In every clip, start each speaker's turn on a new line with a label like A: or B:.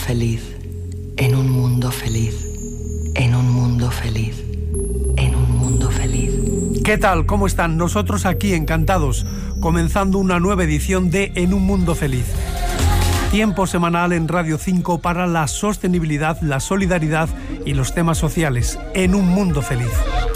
A: feliz, en un mundo feliz, en un mundo feliz, en un mundo feliz.
B: ¿Qué tal? ¿Cómo están? Nosotros aquí encantados, comenzando una nueva edición de En un mundo feliz. Tiempo semanal en Radio 5 para la sostenibilidad, la solidaridad y los temas sociales. En un mundo feliz.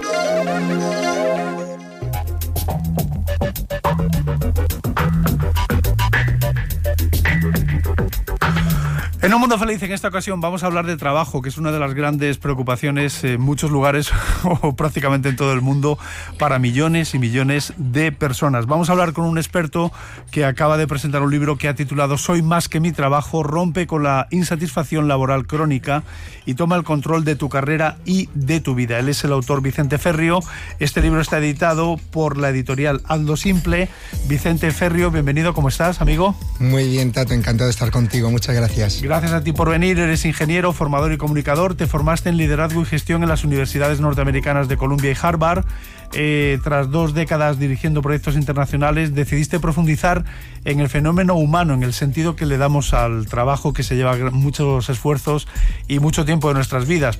B: En un mundo feliz, en esta ocasión vamos a hablar de trabajo, que es una de las grandes preocupaciones en muchos lugares o prácticamente en todo el mundo para millones y millones de personas. Vamos a hablar con un experto que acaba de presentar un libro que ha titulado Soy más que mi trabajo, rompe con la insatisfacción laboral crónica y toma el control de tu carrera y de tu vida. Él es el autor Vicente Ferrio. Este libro está editado por la editorial Hazlo Simple. Vicente Ferrio, bienvenido, ¿cómo estás, amigo?
C: Muy bien, Tato, encantado de estar contigo, muchas gracias.
B: Gracias a ti por venir. Eres ingeniero, formador y comunicador. Te formaste en liderazgo y gestión en las universidades norteamericanas de Columbia y Harvard. Tras 2 décadas dirigiendo proyectos internacionales, decidiste profundizar en el fenómeno humano, en el sentido que le damos al trabajo, que se lleva muchos esfuerzos y mucho tiempo de nuestras vidas.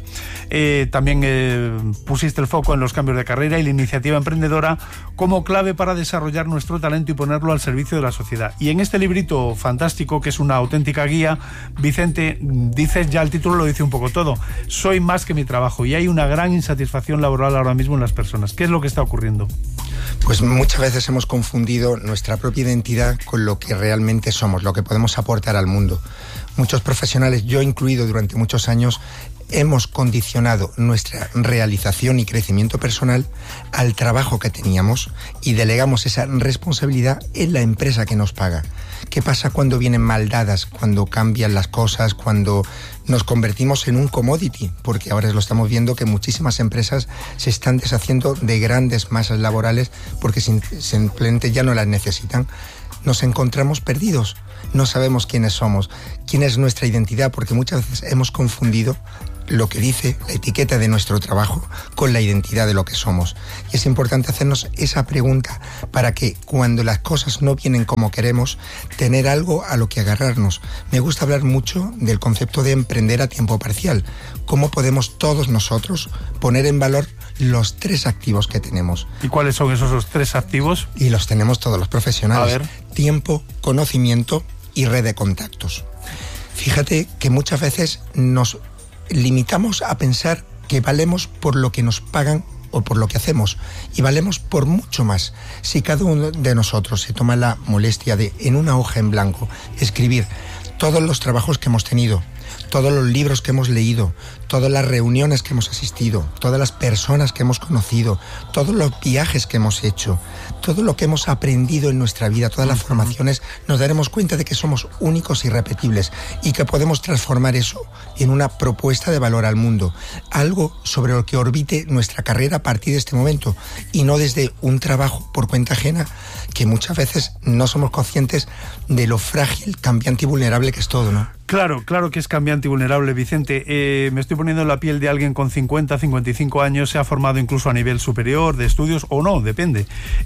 B: También pusiste el foco en los cambios de carrera y la iniciativa emprendedora como clave para desarrollar nuestro talento y ponerlo al servicio de la sociedad. Y en este librito fantástico, que es una auténtica guía, Vicente, dices, ya el título lo dice un poco todo, soy más que mi trabajo, y hay una gran insatisfacción laboral ahora mismo en las personas. ¿Qué es lo que está ocurriendo?
C: Pues muchas veces hemos confundido nuestra propia identidad con lo que realmente somos, lo que podemos aportar al mundo. Muchos profesionales, yo incluido durante muchos años, hemos condicionado nuestra realización y crecimiento personal al trabajo que teníamos y delegamos esa responsabilidad en la empresa que nos paga. ¿Qué pasa cuando vienen mal dadas, cuando cambian las cosas, cuando nos convertimos en un commodity? Porque ahora lo estamos viendo que muchísimas empresas se están deshaciendo de grandes masas laborales porque simplemente ya no las necesitan. Nos encontramos perdidos, no sabemos quiénes somos, quién es nuestra identidad, porque muchas veces hemos confundido lo que dice la etiqueta de nuestro trabajo con la identidad de lo que somos. Y es importante hacernos esa pregunta para que cuando las cosas no vienen como queremos, tener algo a lo que agarrarnos. Me gusta hablar mucho del concepto de emprender a tiempo parcial. ¿Cómo podemos todos nosotros poner en valor los 3 activos que tenemos?
B: ¿Y cuáles son esos 3 activos?
C: Y los tenemos todos los profesionales.
B: A ver.
C: Tiempo, conocimiento y red de contactos. Fíjate que muchas veces nos limitamos a pensar que valemos por lo que nos pagan o por lo que hacemos, y valemos por mucho más. Si cada uno de nosotros se toma la molestia de, en una hoja en blanco, escribir todos los trabajos que hemos tenido, todos los libros que hemos leído, todas las reuniones que hemos asistido, todas las personas que hemos conocido, todos los viajes que hemos hecho, todo lo que hemos aprendido en nuestra vida, todas las formaciones, nos daremos cuenta de que somos únicos y irrepetibles y que podemos transformar eso en una propuesta de valor al mundo, algo sobre lo que orbite nuestra carrera a partir de este momento, y no desde un trabajo por cuenta ajena, que muchas veces no somos conscientes de lo frágil, cambiante y vulnerable que es todo, ¿no?
B: Claro que es cambiante y vulnerable, Vicente. Me estoy poniendo en la piel de alguien con 50, 55 años, se ha formado incluso a nivel superior de estudios, o no, depende.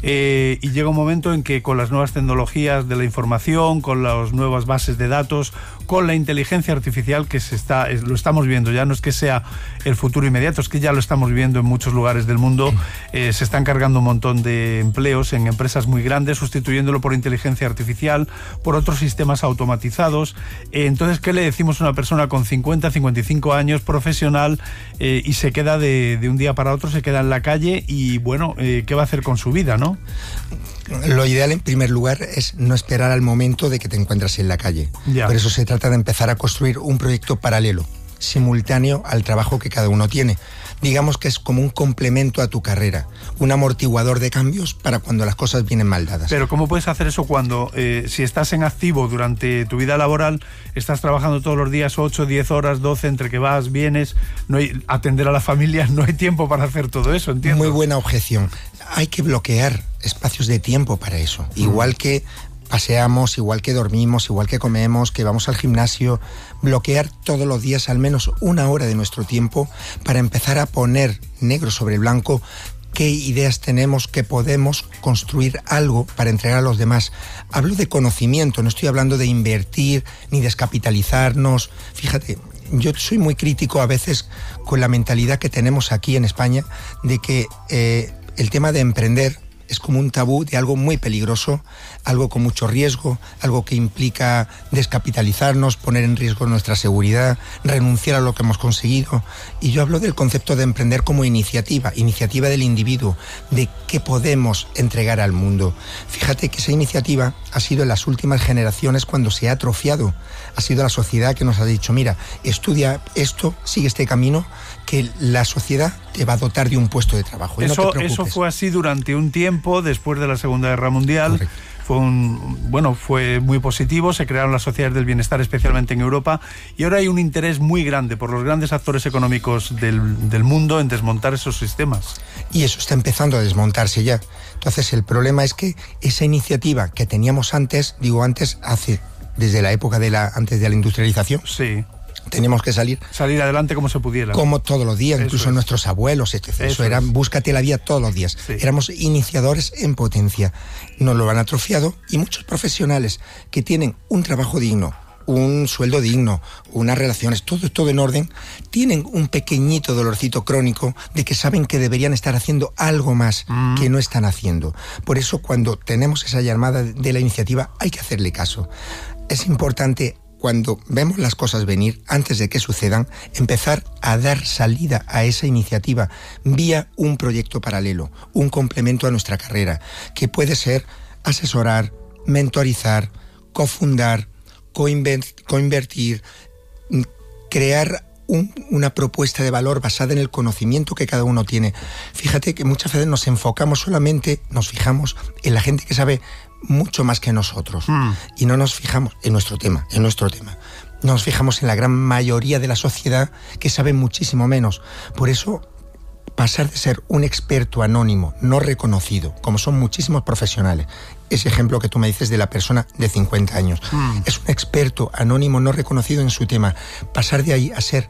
B: Y llega un momento en que con las nuevas tecnologías de la información, con las nuevas bases de datos, con la inteligencia artificial que lo estamos viendo, ya no es que sea el futuro inmediato, es que ya lo estamos viendo en muchos lugares del mundo, se están cargando un montón de empleos en empresas muy grandes, sustituyéndolo por inteligencia artificial, por otros sistemas automatizados. Entonces, ¿qué le decimos a una persona con 50, 55 años, profesional, y se queda de un día para otro, se queda en la calle y, bueno, ¿qué va a hacer con su vida, no?
C: Lo ideal, en primer lugar, es no esperar al momento de que te encuentres en la calle. Ya. Por eso se trata de empezar a construir un proyecto paralelo, simultáneo al trabajo que cada uno tiene. Digamos que es como un complemento a tu carrera, un amortiguador de cambios para cuando las cosas vienen mal dadas.
B: Pero ¿cómo puedes hacer eso cuando, si estás en activo durante tu vida laboral, estás trabajando todos los días 8, 10 horas, 12, entre que vas, vienes, no hay atender a la familia, no hay tiempo para hacer todo eso, entiendo?
C: Muy buena objeción. Hay que bloquear espacios de tiempo para eso, igual que paseamos, igual que dormimos, igual que comemos, que vamos al gimnasio, bloquear todos los días al menos 1 hora de nuestro tiempo para empezar a poner negro sobre blanco qué ideas tenemos, que podemos construir algo para entregar a los demás. Hablo de conocimiento, no estoy hablando de invertir ni descapitalizarnos. Fíjate, yo soy muy crítico a veces con la mentalidad que tenemos aquí en España de que el tema de emprender es como un tabú de algo muy peligroso, algo con mucho riesgo, algo que implica descapitalizarnos, poner en riesgo nuestra seguridad, renunciar a lo que hemos conseguido. Y yo hablo del concepto de emprender como iniciativa del individuo, de qué podemos entregar al mundo. Fíjate que esa iniciativa ha sido en las últimas generaciones cuando se ha atrofiado. Ha sido la sociedad que nos ha dicho, mira, estudia esto, sigue este camino, que la sociedad te va a dotar de un puesto de trabajo. Y no te preocupes.
B: Eso fue así durante un tiempo, después de la Segunda Guerra Mundial. Correcto. Fue muy positivo, se crearon las sociedades del bienestar, especialmente en Europa, y ahora hay un interés muy grande por los grandes actores económicos del mundo en desmontar esos sistemas.
C: Y eso está empezando a desmontarse ya. Entonces el problema es que esa iniciativa que teníamos antes, desde la época antes de la industrialización,
B: sí,
C: teníamos que salir
B: adelante como se pudiera.
C: Como todos los días, eso incluso nuestros abuelos, etc. Eso era, búscate la vida todos los días. Sí. Éramos iniciadores en potencia. Nos lo han atrofiado y muchos profesionales que tienen un trabajo digno, un sueldo digno, unas relaciones, todo en orden, tienen un pequeñito dolorcito crónico de que saben que deberían estar haciendo algo más que no están haciendo. Por eso cuando tenemos esa llamada de la iniciativa hay que hacerle caso. Es importante, cuando vemos las cosas venir, antes de que sucedan, empezar a dar salida a esa iniciativa vía un proyecto paralelo, un complemento a nuestra carrera, que puede ser asesorar, mentorizar, cofundar, coinvertir, crear una propuesta de valor basada en el conocimiento que cada uno tiene. Fíjate que muchas veces nos fijamos en la gente que sabe mucho más que nosotros y no nos fijamos en nuestro tema. Nos fijamos en la gran mayoría de la sociedad que sabe muchísimo menos. Por eso, pasar de ser un experto anónimo, no reconocido, como son muchísimos profesionales, ese ejemplo que tú me dices de la persona de 50 años, es un experto anónimo no reconocido en su tema, pasar de ahí a ser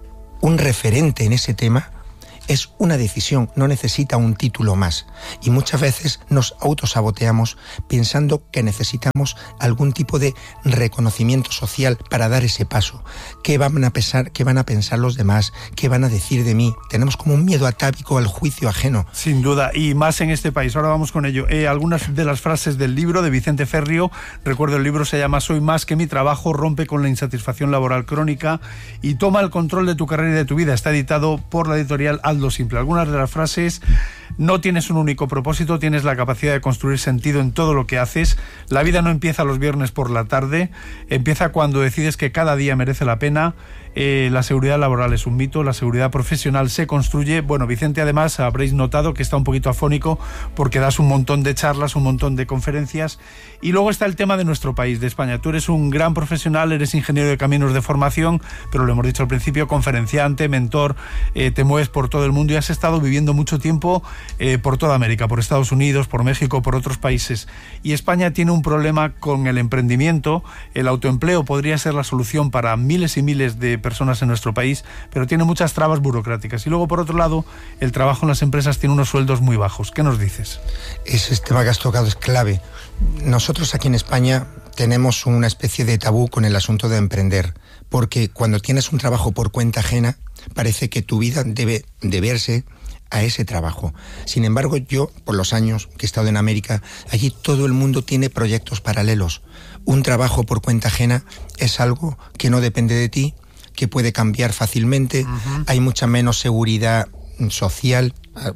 C: un referente en ese tema, es una decisión, no necesita un título más. Y muchas veces nos autosaboteamos pensando que necesitamos algún tipo de reconocimiento social para dar ese paso. ¿Qué van a pensar los demás? ¿Qué van a decir de mí? Tenemos como un miedo atávico al juicio ajeno.
B: Sin duda, y más en este país. Ahora vamos con ello. Algunas de las frases del libro de Vicente Ferrio, recuerdo el libro se llama Soy más que mi trabajo, rompe con la insatisfacción laboral crónica y toma el control de tu carrera y de tu vida. Está editado por la editorial Aldo Simple. Algunas de las frases: no tienes un único propósito, tienes la capacidad de construir sentido en todo lo que haces. La vida no empieza los viernes por la tarde, empieza cuando decides que cada día merece la pena. La seguridad laboral es un mito, la seguridad profesional se construye. Bueno, Vicente, además, habréis notado que está un poquito afónico porque das un montón de charlas, un montón de conferencias. Y luego está el tema de nuestro país, de España. Tú eres un gran profesional, eres ingeniero de caminos de formación, pero lo hemos dicho al principio, conferenciante, mentor, te mueves por todo el mundo y has estado viviendo mucho tiempo por toda América, por Estados Unidos, por México, por otros países. Y España tiene un problema con el emprendimiento. El autoempleo podría ser la solución para miles y miles de personas en nuestro país, pero tiene muchas trabas burocráticas. Y luego, por otro lado, el trabajo en las empresas tiene unos sueldos muy bajos. ¿Qué nos dices?
C: Ese tema que has tocado es clave. Nosotros aquí en España tenemos una especie de tabú con el asunto de emprender, porque cuando tienes un trabajo por cuenta ajena, parece que tu vida debe deberse a ese trabajo. Sin embargo, yo, por los años que he estado en América, allí todo el mundo tiene proyectos paralelos. Un trabajo por cuenta ajena es algo que no depende de ti, que puede cambiar fácilmente, hay mucha menos seguridad social,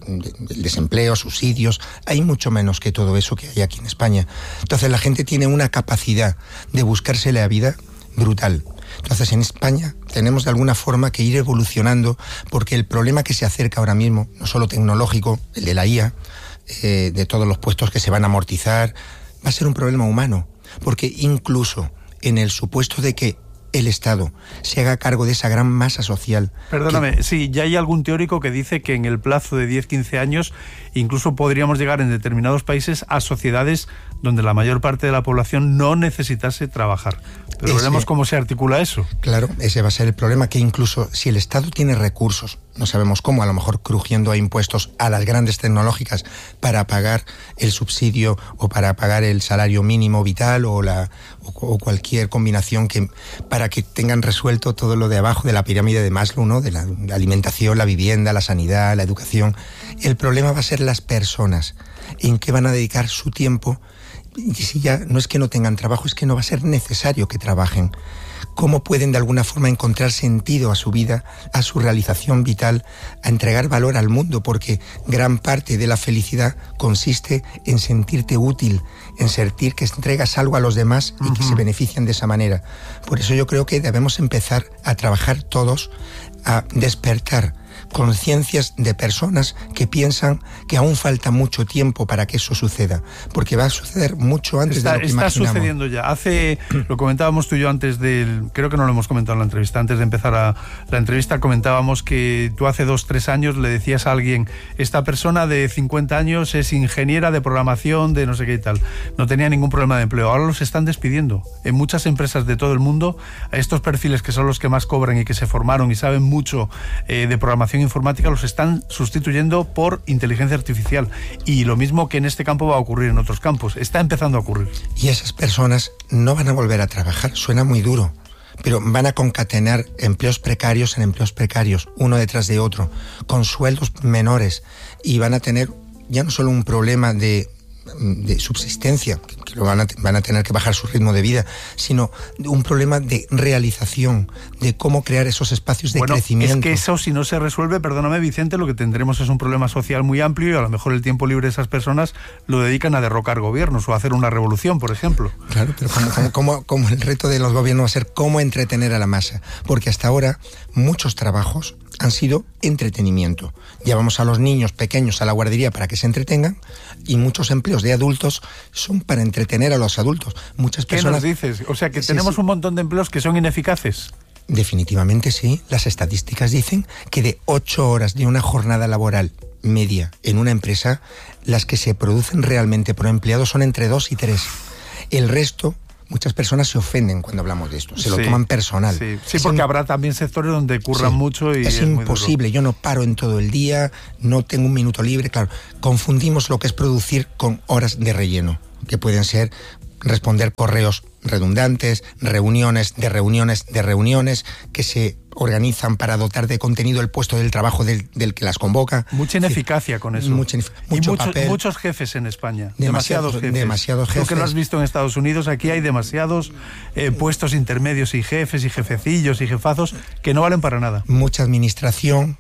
C: el desempleo, subsidios, hay mucho menos que todo eso que hay aquí en España. Entonces la gente tiene una capacidad de buscarse la vida brutal. Entonces en España tenemos de alguna forma que ir evolucionando, porque el problema que se acerca ahora mismo, no solo tecnológico, el de la IA, de todos los puestos que se van a amortizar, va a ser un problema humano, porque incluso en el supuesto de que el Estado se haga cargo de esa gran masa social.
B: Perdóname, sí, ya hay algún teórico que dice que en el plazo de 10-15 años incluso podríamos llegar en determinados países a sociedades donde la mayor parte de la población no necesitase trabajar. Pero veremos cómo se articula eso.
C: Claro, ese va a ser el problema, que incluso si el Estado tiene recursos no sabemos cómo, a lo mejor crujiendo a impuestos a las grandes tecnológicas para pagar el subsidio o para pagar el salario mínimo vital o cualquier combinación para que tengan resuelto todo lo de abajo de la pirámide de Maslow, ¿no? De la alimentación, la vivienda, la sanidad, la educación. El problema va a ser las personas, en qué van a dedicar su tiempo, y si ya no es que no tengan trabajo, es que no va a ser necesario que trabajen. Cómo pueden de alguna forma encontrar sentido a su vida, a su realización vital, a entregar valor al mundo, porque gran parte de la felicidad consiste en sentirte útil, en sentir que entregas algo a los demás y que se benefician de esa manera. Por eso yo creo que debemos empezar a trabajar todos, a despertar conciencias de personas que piensan que aún falta mucho tiempo para que eso suceda, porque va a suceder mucho antes de lo que imaginamos.
B: Está sucediendo ya. Lo comentábamos tú y yo antes creo que no lo hemos comentado en la entrevista, antes de empezar la entrevista comentábamos que tú hace 2-3 años le decías a alguien, esta persona de 50 años es ingeniera de programación, de no sé qué y tal, no tenía ningún problema de empleo. Ahora los están despidiendo. En muchas empresas de todo el mundo, a estos perfiles que son los que más cobran y que se formaron y saben mucho de programación informática, los están sustituyendo por inteligencia artificial, y lo mismo que en este campo va a ocurrir en otros campos, está empezando a ocurrir.
C: Y esas personas no van a volver a trabajar, suena muy duro, pero van a concatenar empleos precarios en empleos precarios, uno detrás de otro, con sueldos menores, y van a tener ya no solo un problema de subsistencia, que van a tener que bajar su ritmo de vida, sino un problema de realización, de cómo crear esos espacios de crecimiento.
B: Es que eso, si no se resuelve, perdóname Vicente, lo que tendremos es un problema social muy amplio, y a lo mejor el tiempo libre de esas personas lo dedican a derrocar gobiernos o a hacer una revolución, por ejemplo.
C: Claro, pero como el reto de los gobiernos va a ser cómo entretener a la masa, porque hasta ahora muchos trabajos han sido entretenimiento. Llevamos a los niños pequeños a la guardería para que se entretengan, y muchos empleos de adultos son para entretener a los adultos. Muchas personas...
B: ¿Qué nos dices? O sea, que tenemos un montón de empleos que son ineficaces.
C: Definitivamente sí. Las estadísticas dicen que de 8 horas de una jornada laboral media en una empresa, las que se producen realmente por empleado son entre 2 y 3. El resto... Muchas personas se ofenden cuando hablamos de esto, se lo toman personal.
B: Sí, porque habrá también sectores donde curran mucho y
C: es imposible. Yo no paro en todo el día, no tengo un minuto libre. Claro, confundimos lo que es producir con horas de relleno, que pueden ser responder correos redundantes, reuniones de reuniones que se organizan para dotar de contenido el puesto del trabajo del que las convoca.
B: Mucha ineficacia con eso. Muchos jefes en España. Demasiados jefes. Tú que lo has visto en Estados Unidos, aquí hay demasiados puestos intermedios y jefes y jefecillos y jefazos que no valen para nada.
C: Mucha administración,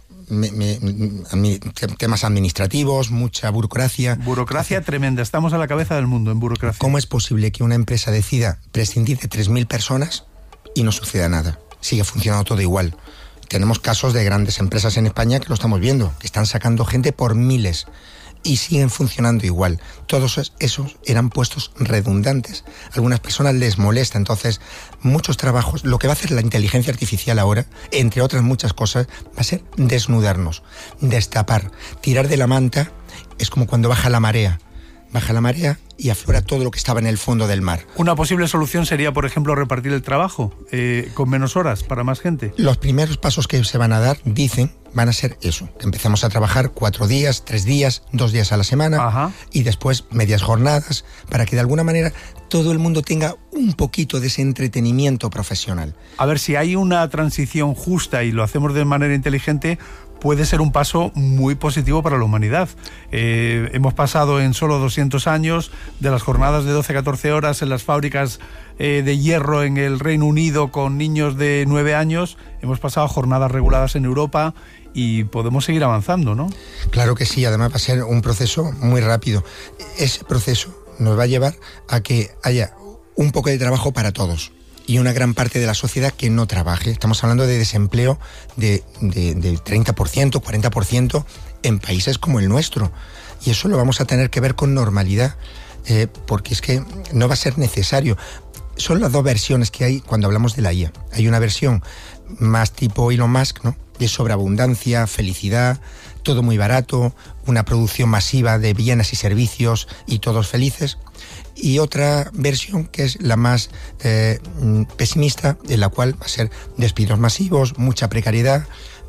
C: temas administrativos, mucha burocracia.
B: Burocracia tremenda, estamos a la cabeza del mundo en burocracia.
C: ¿Cómo es posible que una empresa decida prescindir de 3.000 personas y no suceda nada? Sigue funcionando todo igual. Tenemos casos de grandes empresas en España que lo estamos viendo, que están sacando gente por miles y siguen funcionando igual. Todos esos eran puestos redundantes. A algunas personas les molesta. Entonces, muchos trabajos, lo que va a hacer la inteligencia artificial ahora, entre otras muchas cosas, va a ser desnudarnos, destapar, tirar de la manta. Es como cuando baja la marea y aflora todo lo que estaba en el fondo del mar.
B: Una posible solución sería, por ejemplo, repartir el trabajo con menos horas para más gente.
C: Los primeros pasos que se van a dar, van a ser eso, que empezamos a trabajar 4 días, 3 días, 2 días a la semana.
B: Ajá.
C: Y después medias jornadas, para que de alguna manera todo el mundo tenga un poquito de ese entretenimiento profesional.
B: A ver, si hay una transición justa y lo hacemos de manera inteligente, puede ser un paso muy positivo para la humanidad. Hemos pasado en solo 200 años de las jornadas de 12-14 horas en las fábricas de hierro en el Reino Unido con niños de 9 años, hemos pasado a jornadas reguladas en Europa y podemos seguir avanzando, ¿no?
C: Claro que sí, además va a ser un proceso muy rápido. Ese proceso nos va a llevar a que haya un poco de trabajo para todos y una gran parte de la sociedad que no trabaje. Estamos hablando de desempleo de 30%, 40% en países como el nuestro. Y eso lo vamos a tener que ver con normalidad, porque es que no va a ser necesario. Son las dos versiones que hay cuando hablamos de la IA. Hay una versión más tipo Elon Musk, ¿no?, de sobreabundancia, felicidad, todo muy barato, una producción masiva de bienes y servicios y todos felices. Y otra versión que es la más pesimista, en la cual va a ser despidos masivos, mucha precariedad,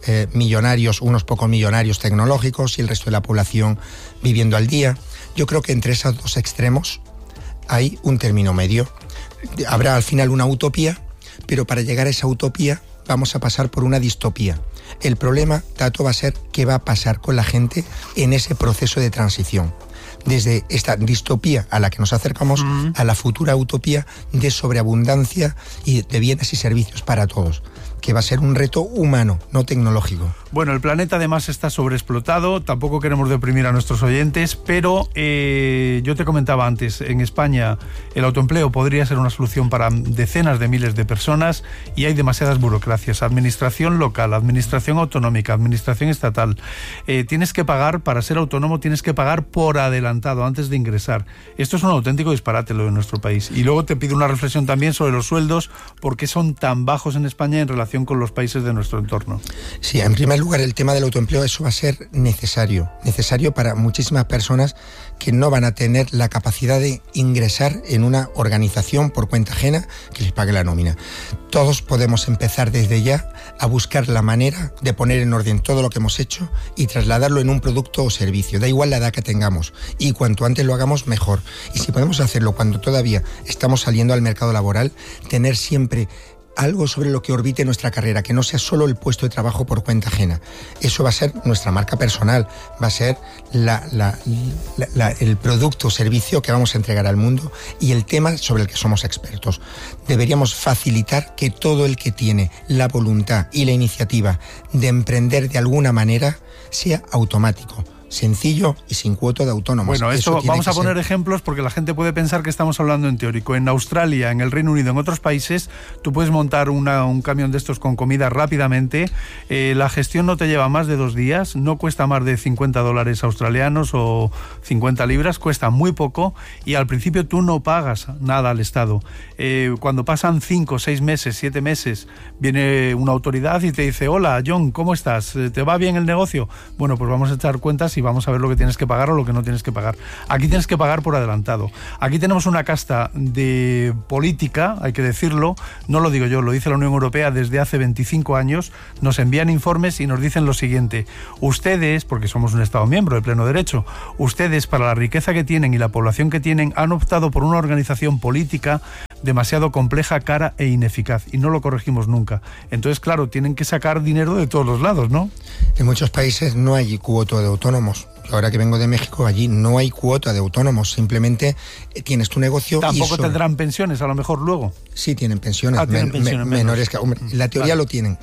C: millonarios, unos pocos millonarios tecnológicos y el resto de la población viviendo al día. Yo creo que entre esos dos extremos hay un término medio. Habrá al final una utopía, pero para llegar a esa utopía vamos a pasar por una distopía. El problema, Tato, va a ser qué va a pasar con la gente en ese proceso de transición. Desde esta distopía a la que nos acercamos a la futura utopía de sobreabundancia y de bienes y servicios para todos, que va a ser un reto humano, no tecnológico.
B: Bueno, el planeta además está sobreexplotado, tampoco queremos deprimir a nuestros oyentes, pero yo te comentaba antes, en España el autoempleo podría ser una solución para decenas de miles de personas y hay demasiadas burocracias, administración local, administración autonómica, administración estatal. Tienes que pagar, para ser autónomo tienes que pagar por adelantado antes de ingresar. Esto es un auténtico disparate lo de nuestro país. Y luego te pido una reflexión también sobre los sueldos, ¿por qué son tan bajos en España en relación con los países de nuestro entorno?
C: Sí, en primer lugar, el tema del autoempleo, eso va a ser necesario para muchísimas personas que no van a tener la capacidad de ingresar en una organización por cuenta ajena que les pague la nómina. Todos podemos empezar desde ya a buscar la manera de poner en orden todo lo que hemos hecho y trasladarlo en un producto o servicio, da igual la edad que tengamos, y cuanto antes lo hagamos mejor. Y si podemos hacerlo cuando todavía estamos saliendo al mercado laboral, tener siempre algo sobre lo que orbite nuestra carrera, que no sea solo el puesto de trabajo por cuenta ajena. Eso va a ser nuestra marca personal, va a ser el producto o servicio que vamos a entregar al mundo y el tema sobre el que somos expertos. Deberíamos facilitar que todo el que tiene la voluntad y la iniciativa de emprender de alguna manera sea automático, sencillo y sin cuota de autónomos.
B: Bueno, esto vamos a poner ejemplos porque la gente puede pensar que estamos hablando en teórico. En Australia, en el Reino Unido, en otros países, tú puedes montar un camión de estos con comida rápidamente. La gestión no te lleva más de 2 días, no cuesta más de $50 australianos o 50 libras, cuesta muy poco y al principio tú no pagas nada al Estado. Cuando pasan 5, 6 meses, 7 meses, viene una autoridad y te dice: hola, John, ¿cómo estás? ¿Te va bien el negocio? Bueno, pues vamos a echar cuentas y vamos a ver lo que tienes que pagar o lo que no tienes que pagar. Aquí tienes que pagar por adelantado. Aquí tenemos una casta de política, hay que decirlo, no lo digo yo, lo dice la Unión Europea desde hace 25 años, nos envían informes y nos dicen lo siguiente: ustedes, porque somos un Estado miembro de pleno derecho, ustedes, para la riqueza que tienen y la población que tienen, han optado por una organización política demasiado compleja, cara e ineficaz, y no lo corregimos nunca. Entonces, claro, tienen que sacar dinero de todos los lados, ¿no?
C: En muchos países no hay cuota de autónomos. Ahora que vengo de México, allí no hay cuota de autónomos, simplemente tienes tu negocio.
B: Tampoco tendrán pensiones, a lo mejor luego.
C: Sí, tienen pensiones,
B: menores
C: que... Hombre, en la teoría lo tienen,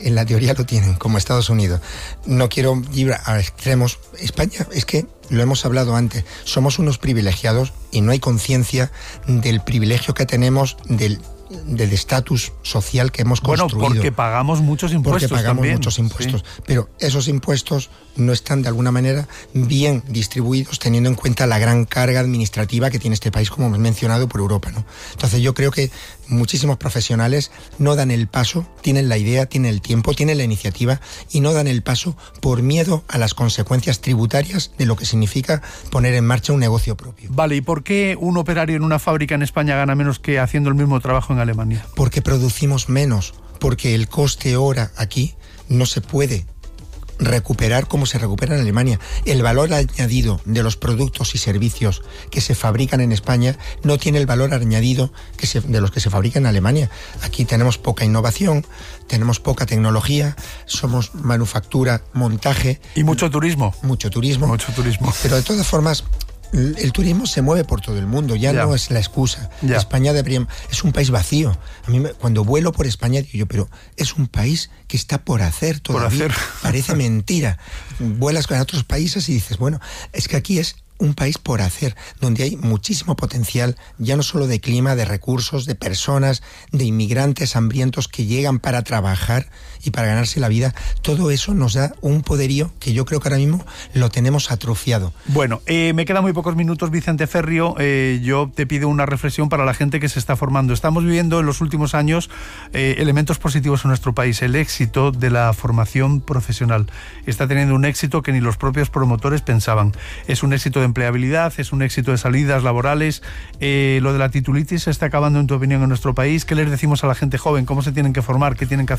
C: como Estados Unidos. No quiero ir a extremos. España, es que lo hemos hablado antes, somos unos privilegiados y no hay conciencia del privilegio que tenemos, del estatus social que hemos construido.
B: Bueno, porque pagamos muchos impuestos.
C: Porque pagamos muchos impuestos, sí. Pero esos impuestos no están de alguna manera bien distribuidos teniendo en cuenta la gran carga administrativa que tiene este país, como hemos mencionado, por Europa, ¿no? Entonces yo creo que muchísimos profesionales no dan el paso, tienen la idea, tienen el tiempo, tienen la iniciativa y no dan el paso por miedo a las consecuencias tributarias de lo que significa poner en marcha un negocio propio.
B: Vale, ¿y por qué un operario en una fábrica en España gana menos que haciendo el mismo trabajo en Alemania?
C: Porque producimos menos, porque el coste hora aquí no se puede recuperar como se recupera en Alemania. El valor añadido de los productos y servicios que se fabrican en España no tiene el valor añadido de los que se fabrican en Alemania. Aquí tenemos poca innovación, tenemos poca tecnología, somos manufactura, montaje.
B: Y mucho turismo.
C: Mucho turismo. Pero de todas formas, el turismo se mueve por todo el mundo, ya no es la excusa. España es un país vacío. A mí cuando vuelo por España digo yo, pero es un país que está por hacer todavía. Parece mentira. Vuelas a otros países y dices, bueno, es que aquí es un país por hacer, donde hay muchísimo potencial, ya no solo de clima, de recursos, de personas, de inmigrantes hambrientos que llegan para trabajar y para ganarse la vida. Todo eso nos da un poderío que yo creo que ahora mismo lo tenemos atrofiado.
B: Bueno, me quedan muy pocos minutos, Vicente Ferrio. Yo te pido una reflexión para la gente que se está formando. Estamos viviendo en los últimos años elementos positivos en nuestro país. El éxito de la formación profesional está teniendo un éxito que ni los propios promotores pensaban. Es un éxito de empleabilidad, es un éxito de salidas laborales. Lo de la titulitis se está acabando, en tu opinión, en nuestro país. ¿Qué les decimos a la gente joven? ¿Cómo se tienen que formar? ¿Qué tienen que hacer?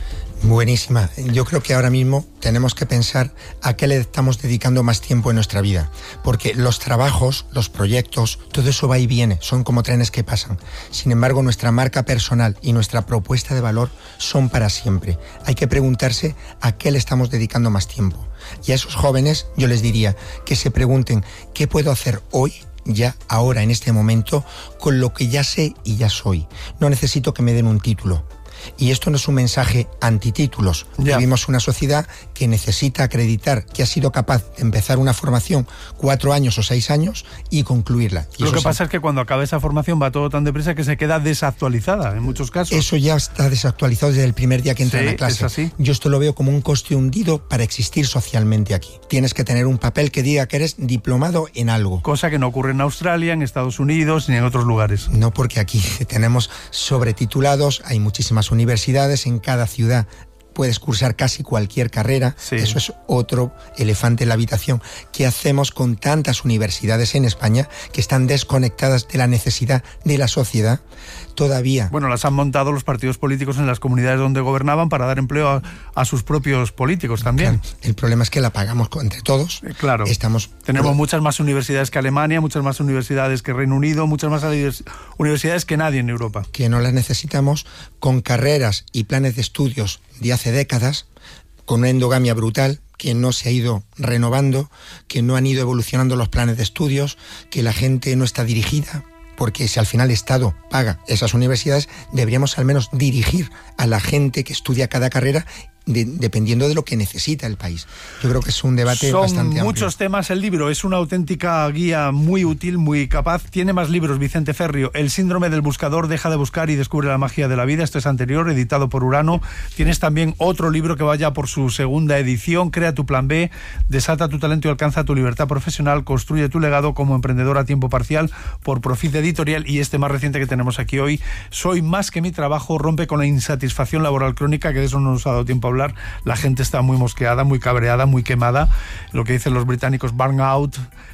C: Buenísima. Yo creo que ahora mismo tenemos que pensar a qué le estamos dedicando más tiempo en nuestra vida, porque los trabajos, los proyectos, todo eso va y viene, son como trenes que pasan. Sin embargo, nuestra marca personal y nuestra propuesta de valor son para siempre. Hay que preguntarse a qué le estamos dedicando más tiempo. Y a esos jóvenes yo les diría que se pregunten ¿qué puedo hacer hoy? Ya, ahora, en este momento, con lo que ya sé y ya soy. No necesito que me den un título. Y esto no es un mensaje antitítulos. Vivimos una sociedad que necesita acreditar que ha sido capaz de empezar una formación 4 años o 6 años y concluirla. Y
B: lo que pasa es que cuando acaba esa formación va todo tan deprisa que se queda desactualizada en muchos casos.
C: Eso ya está desactualizado desde el primer día que entran a clase.
B: ¿Es así?
C: Yo esto lo veo como un coste hundido para existir socialmente aquí. Tienes que tener un papel que diga que eres diplomado en algo.
B: Cosa que no ocurre en Australia, en Estados Unidos ni en otros lugares.
C: No, porque aquí tenemos sobretitulados, hay muchísimas universidades en cada ciudad. Puedes cursar casi cualquier carrera. Sí. Eso es otro elefante en la habitación. ¿Qué hacemos con tantas universidades en España que están desconectadas de la necesidad de la sociedad? Todavía.
B: Bueno, las han montado los partidos políticos en las comunidades donde gobernaban para dar empleo a sus propios políticos también.
C: Claro, el problema es que la pagamos entre todos.
B: Claro. Tenemos muchas más universidades que Alemania, muchas más universidades que Reino Unido, muchas más universidades que nadie en Europa.
C: Que no las necesitamos, con carreras y planes de estudios de hace décadas, con una endogamia brutal, que no se ha ido renovando, que no han ido evolucionando los planes de estudios, que la gente no está dirigida. Porque si al final el Estado paga esas universidades, deberíamos al menos dirigir a la gente que estudia cada carrera dependiendo de lo que necesita el país. Yo creo que es un debate bastante amplio.
B: Son muchos temas. El libro es una auténtica guía muy útil, muy capaz. Tiene más libros, Vicente Ferrio. El síndrome del buscador, deja de buscar y descubre la magia de la vida. Este es anterior, editado por Urano. Tienes también otro libro que vaya por su segunda edición, Crea tu plan B, desata tu talento y alcanza tu libertad profesional, construye tu legado como emprendedor a tiempo parcial, por Profit Editorial. Y este más reciente que tenemos aquí hoy, Soy más que mi trabajo, rompe con la insatisfacción laboral crónica, que de eso no nos ha dado tiempo a hablar. La gente está muy mosqueada, muy cabreada, muy quemada, lo que dicen los británicos, burnout,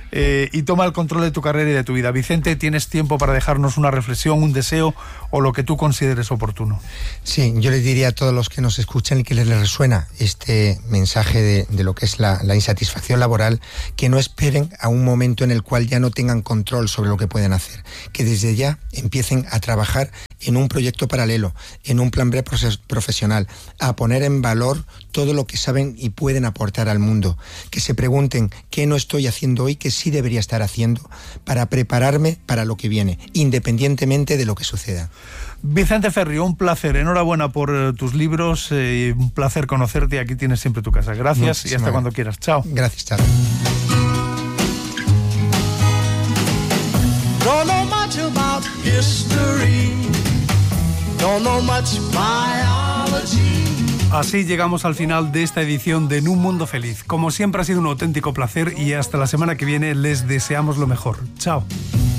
B: y toma el control de tu carrera y de tu vida. Vicente, ¿tienes tiempo para dejarnos una reflexión, un deseo o lo que tú consideres oportuno?
C: Sí, yo les diría a todos los que nos escuchan y que les resuena este mensaje de lo que es la insatisfacción laboral, que no esperen a un momento en el cual ya no tengan control sobre lo que pueden hacer, que desde ya empiecen a trabajar en un proyecto paralelo, en un plan B profesional, a poner en valor todo lo que saben y pueden aportar al mundo, que se pregunten qué no estoy haciendo hoy, que sí debería estar haciendo para prepararme para lo que viene, independientemente de lo que suceda.
B: Vicente Ferrio, un placer, enhorabuena por tus libros, un placer conocerte, aquí tienes siempre tu casa. Gracias y hasta cuando quieras. Chao.
C: Gracias, chao.
D: Don't know much about history, don't know much biology.
B: Así llegamos al final de esta edición de En un Mundo Feliz. Como siempre ha sido un auténtico placer y hasta la semana que viene les deseamos lo mejor. Chao.